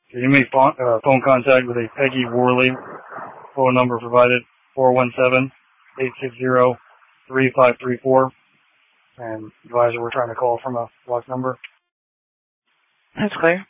Can you make phone contact with a Peggy Worley? Phone number provided, 417-860-3534. And advisor, we're trying to call from a block number. That's clear.